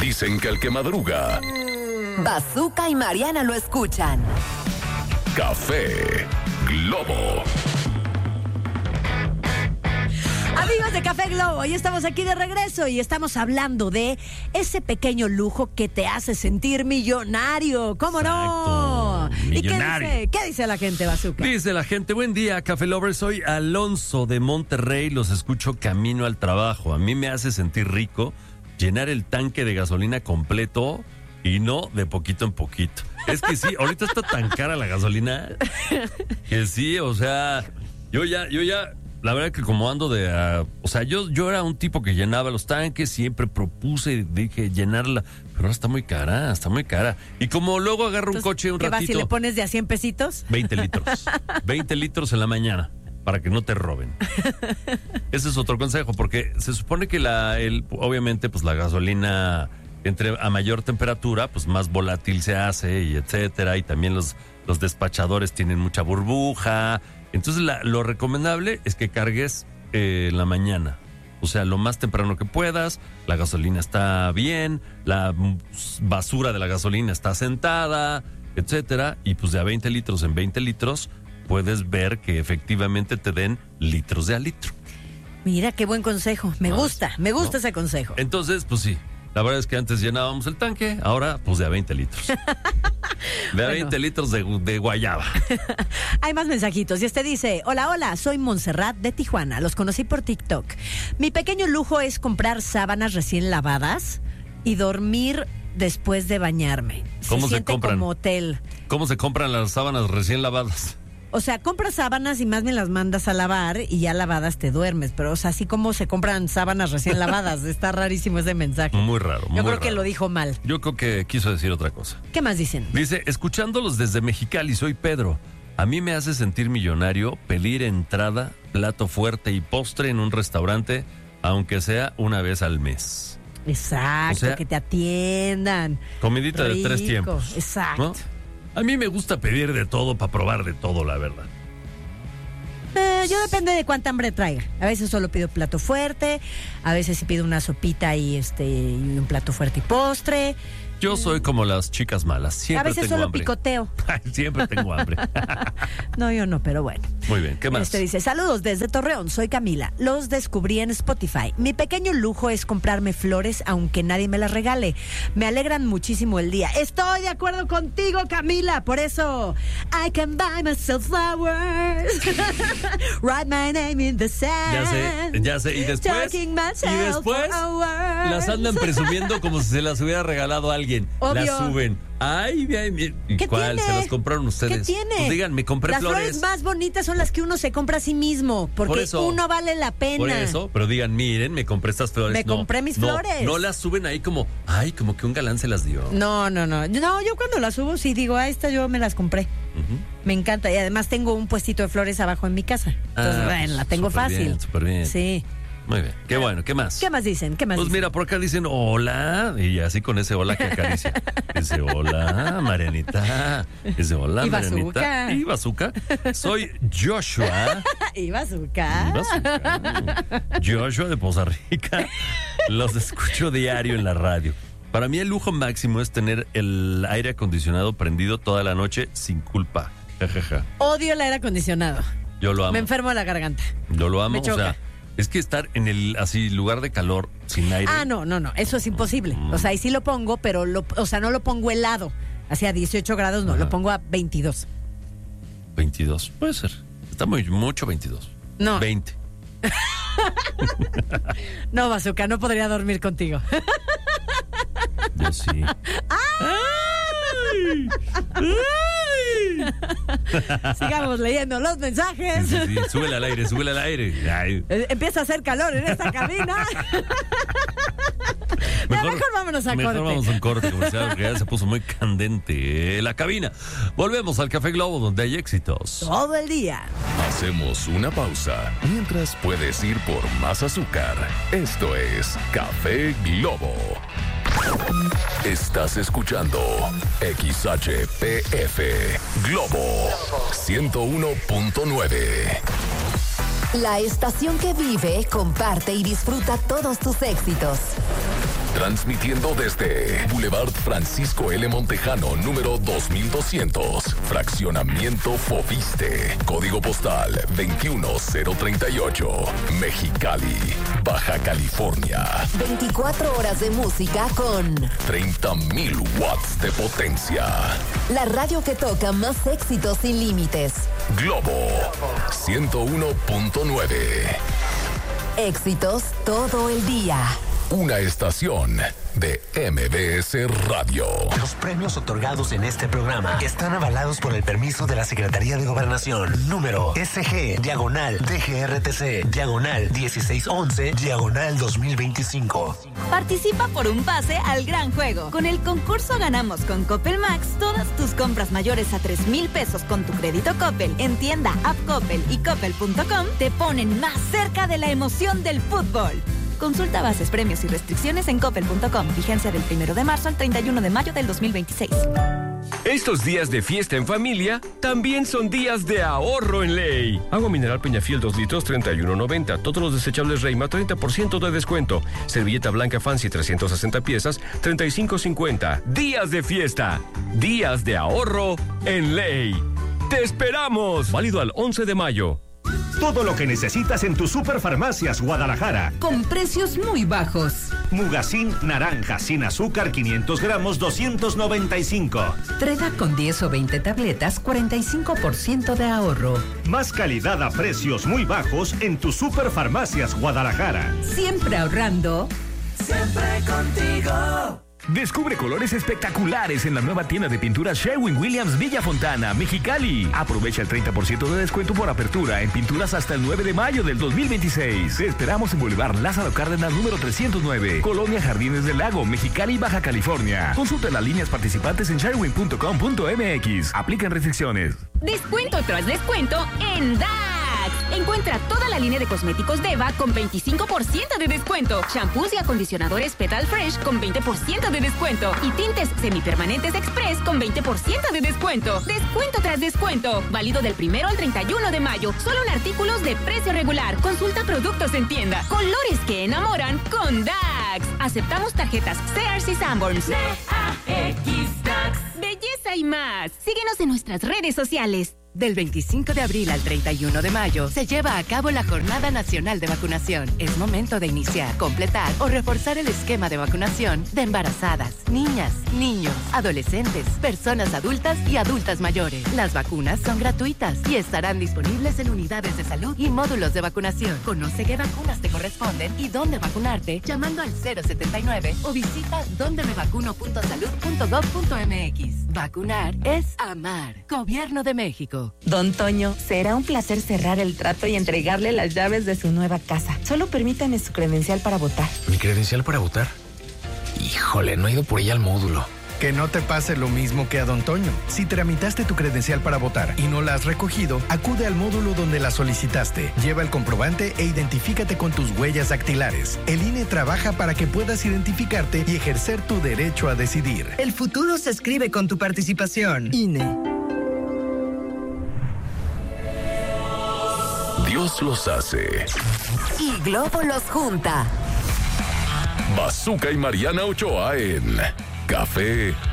Dicen que el que madruga, Bazooka y Mariana lo escuchan. Café Globo. Amigos de Café Globo, hoy estamos aquí de regreso y estamos hablando de ese pequeño lujo que te hace sentir millonario. ¿Cómo no? Millonario. ¿Y qué dice la gente, Bazooka? Dice la gente, buen día, Café Lovers, soy Alonso de Monterrey, los escucho camino al trabajo. A mí me hace sentir rico llenar el tanque de gasolina completo y no de poquito en poquito. Es que sí, ahorita está tan cara la gasolina que sí, o sea, yo ya, la verdad que como ando yo era un tipo que llenaba los tanques, siempre propuse, dije llenarla, pero ahora está muy cara. Y como luego agarro un coche un ¿qué ratito. vas si le pones de a 100 pesitos? 20 litros. 20 litros en la mañana para que no te roben. Ese es otro consejo, porque se supone que obviamente pues la gasolina a mayor temperatura, pues más volátil se hace y etcétera, y también los despachadores tienen mucha burbuja. Entonces lo recomendable es que cargues en la mañana, o sea, lo más temprano que puedas. La gasolina está bien, la basura de la gasolina está sentada, etcétera, y pues de a 20 litros en 20 litros puedes ver que efectivamente te den litros de a litro. Mira, qué buen consejo, me gusta ese consejo. Entonces, pues sí, la verdad es que antes llenábamos el tanque, ahora pues de a 20 litros. De a 20 litros de guayaba. Hay más mensajitos y dice, hola, soy Montserrat de Tijuana, los conocí por TikTok. Mi pequeño lujo es comprar sábanas recién lavadas y dormir después de bañarme. ¿Cómo se siente compran? como hotel. ¿Cómo se compran las sábanas recién lavadas? O sea, compras sábanas y más bien las mandas a lavar y ya lavadas te duermes. Pero, o sea, así como se compran sábanas recién lavadas. Está rarísimo ese mensaje. Muy raro, Yo creo que lo dijo mal. Yo creo que quiso decir otra cosa. ¿Qué más dicen? Dice, escuchándolos desde Mexicali, soy Pedro. A mí me hace sentir millonario pedir entrada, plato fuerte y postre en un restaurante, aunque sea una vez al mes. Exacto, O sea, que te atiendan. Comidita de 3 Rico, tiempos. exacto. ¿No? A mí me gusta pedir de todo para probar de todo, la verdad. Yo depende de cuánta hambre traiga. A veces solo pido plato fuerte, a veces sí pido una sopita y un plato fuerte y postre. Yo soy como las chicas malas, siempre A veces tengo solo hambre. picoteo. Siempre tengo hambre. No, yo no, pero bueno. Muy bien, ¿qué más? Dice, saludos desde Torreón, soy Camila. Los descubrí en Spotify. Mi pequeño lujo es comprarme flores aunque nadie me las regale. Me alegran muchísimo el día. Estoy de acuerdo contigo, Camila. Por eso, I can buy myself flowers. Write my name in the sand. Ya sé. Y después las andan presumiendo como si se las hubiera regalado a alguien. Obvio. Las suben. Ay, ¿y ¿Qué cuál? tiene? ¿Se las compraron ustedes? ¿Qué tiene? Pues digan, me compré las flores. flores más bonitas son las que uno se compra a sí mismo, porque Por eso, uno vale la pena. Por eso, pero digan, miren, me compré estas flores. Me compré mis flores. No las suben ahí como que un galán se las dio. No. No, yo cuando las subo sí digo, esta yo me las compré. Uh-huh. Me encanta. Y además tengo un puestito de flores abajo en mi casa. Entonces, bueno, la tengo fácil. Súper bien. Sí. Muy bien. Qué bueno, ¿qué más? ¿Qué más dicen? Pues mira, por acá dicen hola, y así con ese hola que acaricia. Dice hola, Marianita. Dice hola, Y Marianita. Bazooka. Y Bazooka. Soy Joshua. Y Bazooka. Joshua de Poza Rica. Los escucho diario en la radio. Para mí el lujo máximo es tener el aire acondicionado prendido toda la noche sin culpa. Jajaja. Odio el aire acondicionado. Yo lo amo. Me enfermo de la garganta. Yo lo amo, Me choca. o sea, es que estar en el lugar de calor sin aire. Ah, no, eso es imposible. O sea, ahí sí lo pongo, pero no lo pongo helado. Hacia 18 grados, no, Ajá. lo pongo a 22. 22, puede ser. Está mucho 22. No. 20. No, Bazooka, no podría dormir contigo. Yo sí. Sigamos leyendo los mensajes. Sí. Súbele al aire. Ay. Empieza a hacer calor en esta cabina. Mejor vámonos a corte. Mejor vamos a un corte comercial porque ya se puso muy candente la cabina. Volvemos al Café Globo donde hay éxitos. Todo el día. Hacemos una pausa mientras puedes ir por más azúcar. Esto es Café Globo. Estás escuchando XHPF Globo 101.9. La estación que vive, comparte y disfruta todos tus éxitos. Transmitiendo desde Boulevard Francisco L. Montejano, número 2200. Fraccionamiento Foviste. Código postal 21038. Mexicali, Baja California. 24 horas de música con 30,000 watts de potencia. la radio que toca más éxitos sin límites. Globo 101.9. Éxitos todo el día. Una estación de MBS Radio. Los premios otorgados en este programa están avalados por el permiso de la Secretaría de Gobernación. Número SG/DGRTC/1611/2025. Participa por un pase al gran juego. Con el concurso Ganamos con Coppel Max, todas tus compras mayores a 3,000 pesos con tu crédito Coppel en tienda, app Coppel y coppel.com te ponen más cerca de la emoción del fútbol. Consulta bases, premios y restricciones en coppel.com. Vigencia del 1 de marzo al 31 de mayo del 2026. Estos días de fiesta en familia también son días de ahorro en Ley. Agua mineral Peñafiel 2 litros, 31.90. Todos los desechables Reima, 30% de descuento. Servilleta blanca Fancy, 360 piezas, 35.50. Días de fiesta. Días de ahorro en Ley. ¡Te esperamos! Válido al 11 de mayo. Todo lo que necesitas en tus Superfarmacias Guadalajara. Con precios muy bajos. Mugacín naranja sin azúcar 500 gramos 295. Treda con 10 o 20 tabletas 45% de ahorro. Más calidad a precios muy bajos en tus Superfarmacias Guadalajara. Siempre ahorrando. Siempre contigo. Descubre colores espectaculares en la nueva tienda de pintura Sherwin-Williams Villa Fontana, Mexicali. Aprovecha el 30% de descuento por apertura en pinturas hasta el 9 de mayo del 2026. Te esperamos en Boulevard Lázaro Cárdenas, número 309, Colonia Jardines del Lago, Mexicali, Baja California. Consulta las líneas participantes en sherwin.com.mx. Aplican restricciones. Descuento tras descuento en DAX. Encuentra toda la línea de cosméticos Deva con 25% de descuento. Shampoos y acondicionadores Petal Fresh con 20% de descuento. Y tintes semipermanentes Express con 20% de descuento. Descuento tras descuento. Válido del 1 al 31 de mayo. Solo en artículos de precio regular. Consulta productos en tienda. Colores que enamoran con DAX. Aceptamos tarjetas Sears y Sanborns. DAX. Belleza y más. Síguenos en nuestras redes sociales. Del 25 de abril al 31 de mayo se lleva a cabo la Jornada Nacional de Vacunación. Es momento de iniciar, completar o reforzar el esquema de vacunación de embarazadas, niñas, niños, adolescentes, personas adultas y adultas mayores. Las vacunas son gratuitas y estarán disponibles en unidades de salud y módulos de vacunación. Conoce qué vacunas te corresponden y dónde vacunarte llamando al 079 o visita dondemevacuno.salud.gov.mx. Vacunar es amar. Gobierno de México. Don Toño, será un placer cerrar el trato y entregarle las llaves de su nueva casa. Solo permítame su credencial para votar. ¿Mi credencial para votar? Híjole, no he ido por ella al módulo. Que no te pase lo mismo que a Don Toño. Si tramitaste tu credencial para votar y no la has recogido, acude al módulo donde la solicitaste. Lleva el comprobante e identifícate con tus huellas dactilares. El INE trabaja para que puedas identificarte y ejercer tu derecho a decidir. El futuro se escribe con tu participación. INE. Dios los hace. Y Globo los junta. Bazooka y Mariana Ochoa en Café